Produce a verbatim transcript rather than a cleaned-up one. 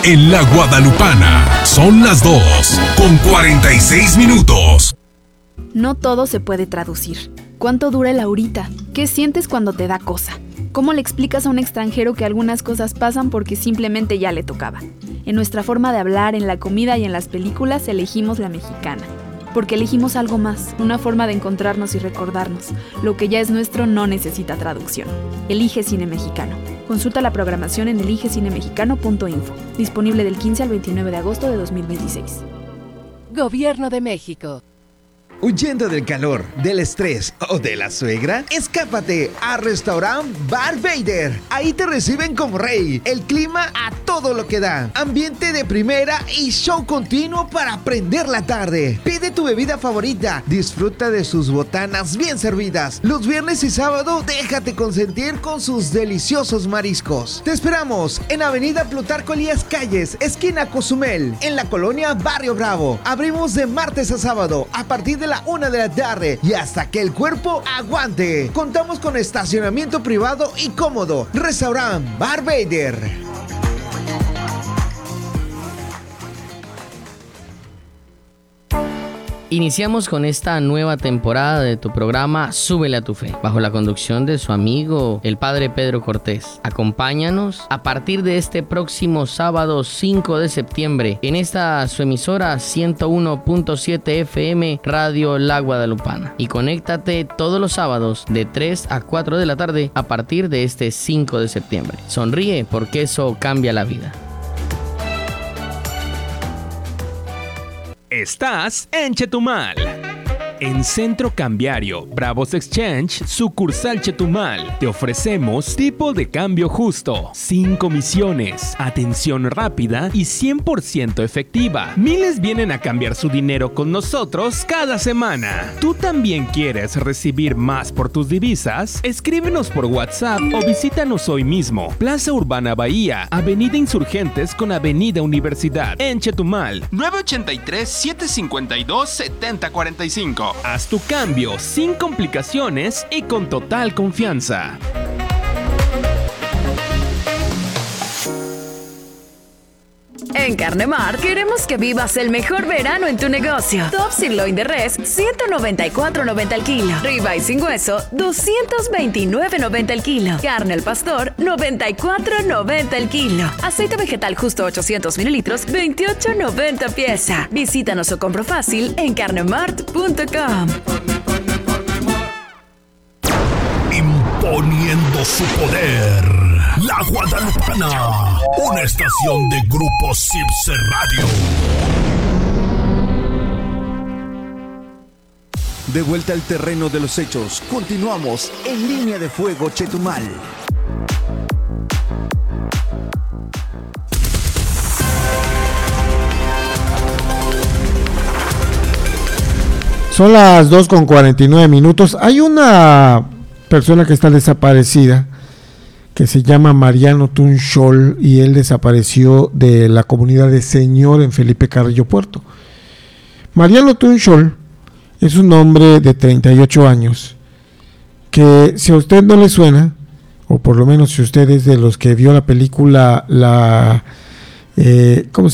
En la Guadalupana son las dos con cuarenta y seis minutos. No todo se puede traducir. ¿Cuánto dura el ahorita? ¿Qué sientes cuando te da cosa? ¿Cómo le explicas a un extranjero que algunas cosas pasan porque simplemente ya le tocaba? En nuestra forma de hablar, en la comida y en las películas elegimos la mexicana. Porque elegimos algo más, una forma de encontrarnos y recordarnos. Lo que ya es nuestro no necesita traducción. Elige Cine Mexicano. Consulta la programación en elige cine mexicano punto info. Disponible del quince al veintinueve de agosto de dos mil veintiséis. Gobierno de México. ¿Huyendo del calor, del estrés o de la suegra? Escápate a Restaurant Bar Vader. Ahí te reciben como rey. El clima a todo lo que da. Ambiente de primera y show continuo para prender la tarde. Pide tu bebida favorita. Disfruta de sus botanas bien servidas. Los viernes y sábado déjate consentir con sus deliciosos mariscos. Te esperamos en Avenida Plutarco Elías Calles, esquina Cozumel, en la colonia Barrio Bravo. Abrimos de martes a sábado a partir de la una de la tarde y hasta que el cuerpo aguante. Contamos con estacionamiento privado y cómodo. Restaurant Bar Vader. Iniciamos con esta nueva temporada de tu programa Súbele a tu Fe, bajo la conducción de su amigo, el Padre Pedro Cortés. Acompáñanos a partir de este próximo sábado cinco de septiembre en esta su emisora ciento uno punto siete F M Radio La Guadalupana. Y conéctate todos los sábados de tres a cuatro de la tarde a partir de este cinco de septiembre. Sonríe porque eso cambia la vida. Estás en Chetumal. En Centro Cambiario Bravos Exchange, sucursal Chetumal, te ofrecemos tipo de cambio justo, sin comisiones, atención rápida y cien por ciento efectiva. Miles vienen a cambiar su dinero con nosotros cada semana. ¿Tú también quieres recibir más por tus divisas? Escríbenos por WhatsApp o visítanos hoy mismo. Plaza Urbana Bahía, Avenida Insurgentes con Avenida Universidad, en Chetumal, nueve ochenta y tres, siete cincuenta y dos, setenta cuarenta y cinco. Haz tu cambio sin complicaciones y con total confianza. En Carnemart queremos que vivas el mejor verano en tu negocio. Top Sirloin de res, ciento noventa y cuatro noventa el kilo. Ribeye sin hueso, doscientos veintinueve noventa el kilo. Carne al pastor, noventa y cuatro noventa el kilo. Aceite vegetal justo ochocientos mililitros, veintiocho noventa pieza. Visítanos o compro fácil en carnemart punto com. Imponiendo su poder, La Guadalupana, una estación de Grupo Cipse Radio. De vuelta al terreno de los hechos, continuamos en Línea de Fuego Chetumal. Son las dos con cuarenta y nueve minutos. Hay una persona que está desaparecida que se llama Mariano Tunchol y él desapareció de la comunidad de Señor en Felipe Carrillo Puerto. Mariano Tunchol es un hombre de treinta y ocho años que, si a usted no le suena, o por lo menos si usted es de los que vio la película la eh, ¿cómo